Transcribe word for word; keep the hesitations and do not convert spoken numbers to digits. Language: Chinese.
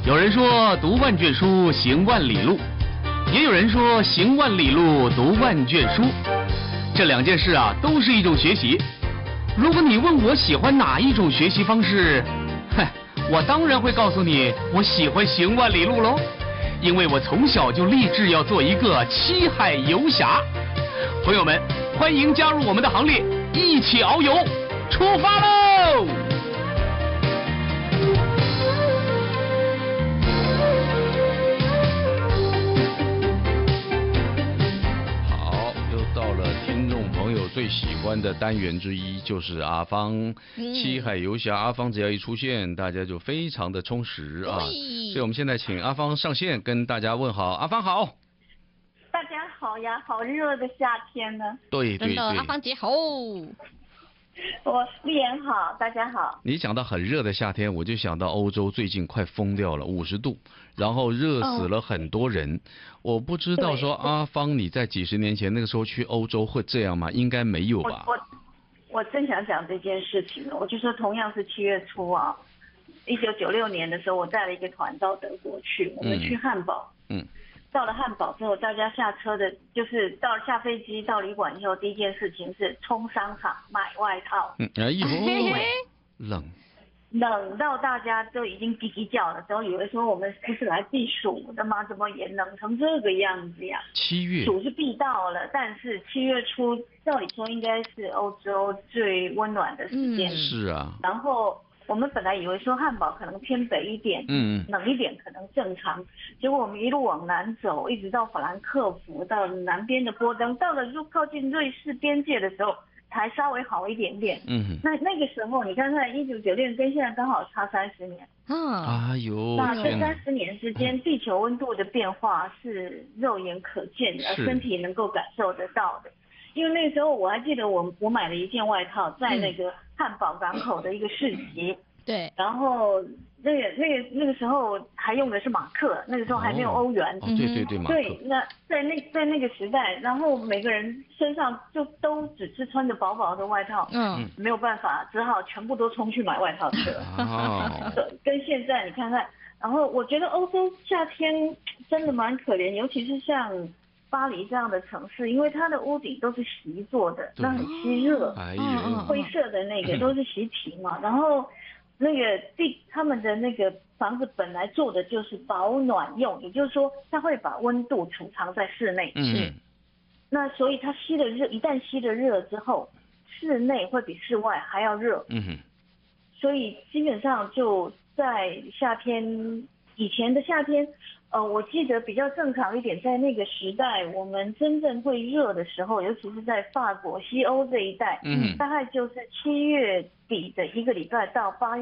有人说读万卷书，行万里路，也有人说行万里路，读万卷书。这两件事啊，都是一种学习。如果你问我喜欢哪一种学习方式，哼，我当然会告诉你，我喜欢行万里路喽，因为我从小就立志要做一个七海游侠。朋友们，欢迎加入我们的行列，一起遨游，出发喽！ 好，又到了听众朋友最喜欢的单元之一，就是阿芳、嗯、七海游侠。阿芳只要一出现，大家就非常的充实啊。所以我们现在请阿芳上线跟大家问好。阿芳好。 大家好呀，好热的夏天呢。 对对对， 阿芳姐好。 我丽妍好，大家好。 你讲到很热的夏天，我就想到欧洲最近快疯掉了，五十度，然后热死了很多人。哦、我不知道说阿芳你在几十年前那个时候去欧洲会这样吗？应该没有吧。 我我, 我正想讲这件事情，我就说同样是七月初啊，一九九六年的时候，我带了一个团到德国去，我们去汉堡。嗯。嗯到了汉堡之后，大家下车的，就是到了下飞机到旅馆以后，第一件事情是冲商场买外套。 嗯，哎呦，冷， 冷到大家都已经叽叽叫了，都以为说我们不是来避暑的吗？怎么也冷成这个样子呀？ 七月暑是必到了，但是七月初照理说应该是欧洲最温暖的时间。 嗯、是啊。 然后。我们本来以为说汉堡可能偏北一点，嗯，冷一点可能正常，结果我们一路往南走，一直到法兰克福，到南边的波登，到了入靠近瑞士边界的时候，才稍微好一点点。嗯，那那个时候你看看，一九九六跟现在刚好差三十年。 啊，哎呦， 那这三十年之间，地球温度的变化是肉眼可见的，身体能够感受得到的。因为那个时候我还记得我我买了一件外套，在那个汉堡港口的一个市集，嗯、 对， 然后那个那个那个时候还用的是马克，那个时候还没有欧元， 哦哦、对对对，马克。 对，那在那在那个时代，然后每个人身上就都只是穿着薄薄的外套，嗯，没有办法，只好全部都冲去买外套去了。哦，跟现在你看看，然后我觉得欧洲夏天真的蛮可怜，尤其是像。巴黎这样的城市，因为它的屋顶都是锡做的，那很吸热， 哎呦， 灰色的那个都是锡皮嘛，然后那个地他们的那个房子本来做的就是保暖用，也就是说它会把温度储藏在室内，嗯，那所以它吸了热，一旦吸了热之后，室内会比室外还要热，嗯哼，所以基本上就在夏天以前的夏天。呃，我记得比较正常一点，在那个时代，我们真正会热的时候，尤其是在法国、西欧这一带，嗯，大概就是七月底的一个礼拜到八月。